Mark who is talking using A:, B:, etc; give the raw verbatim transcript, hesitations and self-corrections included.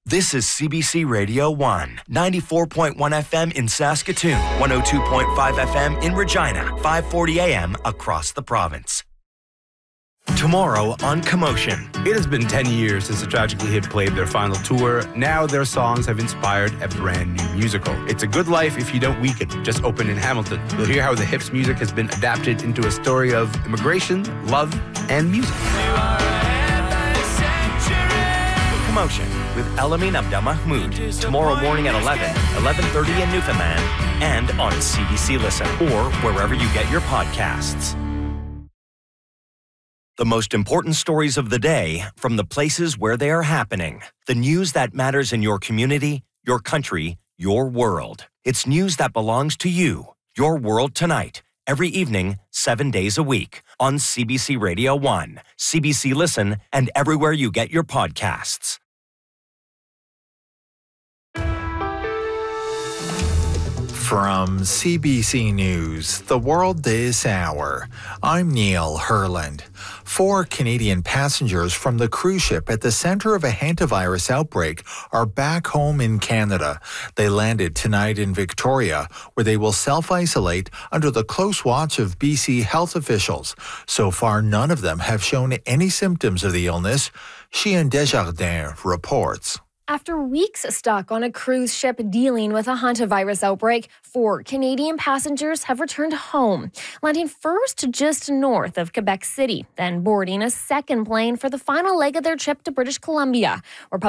A: This is C B C Radio one, ninety-four point one F M in Saskatoon, one oh two point five F M in Regina, five forty A M across the province. Tomorrow on Commotion.
B: It has been ten years since the Tragically Hip played their final tour. Now their songs have inspired a brand new musical. It's a good life if you don't weaken. Just open in Hamilton. You'll hear how the Hips music has been adapted into a story of immigration, love, and music.
A: Commotion with Elamin Abdelmahmoud. Tomorrow morning at eleven, eleven thirty in Newfoundland, and on C B C Listen or wherever you get your podcasts. The most important stories of the day from the places where they are happening. The news that matters in your community, your country, your world. It's news that belongs to you. Your World Tonight. Every evening, seven days a week. On C B C Radio one, C B C Listen, and everywhere you get your podcasts.
C: From C B C News, The World This Hour, I'm Neil Herland. Four Canadian passengers from the cruise ship at the center of a hantavirus outbreak are back home in Canada. They landed tonight in Victoria, where they will self-isolate under the close watch of B C health officials. So far, none of them have shown any symptoms of the illness. Chien Desjardins reports.
D: After weeks stuck on a cruise ship dealing with a hantavirus outbreak, four Canadian passengers have returned home, landing first just north of Quebec City, then boarding a second plane for the final leg of their trip to British Columbia, where